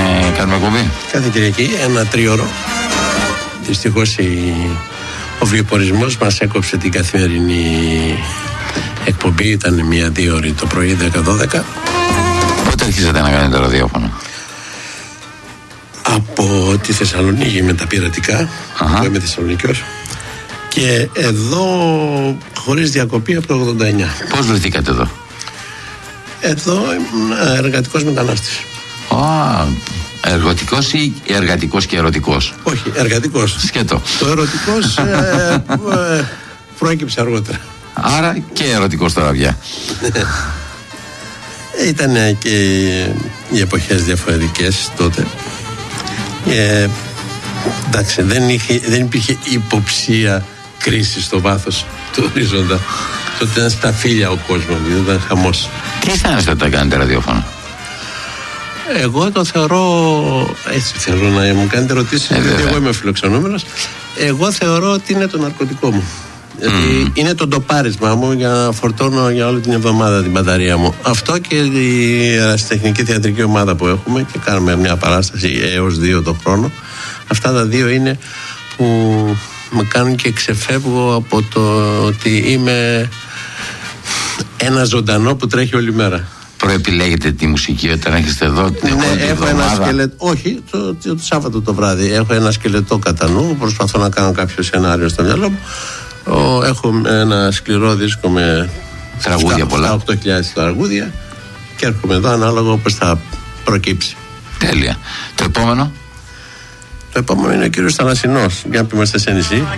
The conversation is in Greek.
κάνουμε εκπομπή? Κάθε Κυριακή, ένα τρίωρο. Δυστυχώς ο βιοπορισμός μας έκοψε την καθημερινή εκπομπή. Ήταν 1-2 ώρες το πρωί, 10-12. Πότε αρχίσατε να κάνετε ραδιόφωνο? Από τη Θεσσαλονίκη με τα πειρατικά, που είμαι Θεσσαλονικιός, και εδώ χωρίς διακοπή από το 89. Πώς βρεθήκατε εδώ? Εδώ ήμουν εργατικός μετανάστης. Εργοτικός ή εργατικός και ερωτικός? Όχι, εργατικός. Σκέτο. Το ερωτικός προέκυψε αργότερα. Άρα και ερωτικός τώρα πια. Ήταν και οι εποχές διαφορετικές τότε. Εντάξει, δεν υπήρχε υποψία κρίση στο βάθος του ορίζοντα. Τότε ήταν στα φύλλα ο κόσμος, ήταν χαμός. Τι αισθάνεστε όταν κάνετε ραδιόφωνο? Εγώ το θεωρώ, έτσι θέλω να μου κάνετε ερωτήσεις, γιατί εγώ είμαι φιλοξενούμενος. Εγώ θεωρώ ότι είναι το ναρκωτικό μου. Γιατί είναι το ντοπάρισμα μου για να φορτώνω για όλη την εβδομάδα την μπαταρία μου. Αυτό και η ερασιτεχνική θεατρική ομάδα που έχουμε και κάνουμε μια παράσταση έως 2 το χρόνο. Αυτά τα 2 είναι που με κάνουν και ξεφεύγω από το ότι είμαι ένα ζωντανό που τρέχει όλη μέρα. Προεπιλέγετε τη μουσική όταν έχετε εδώ την έχω ένα σκελετό. Όχι, το Σάββατο το βράδυ έχω ένα σκελετό κατά νου. Προσπαθώ να κάνω κάποιο σενάριο στο μυαλό μου. Έχω ένα σκληρό δίσκο με τραγούδια πολλά, 8.000 τραγούδια, και έρχομαι εδώ ανάλογα όπως θα προκύψει. Τέλεια. Το επόμενο? Το επόμενο είναι ο κύριος Θανασινός. Για να είμαστε σε νησί.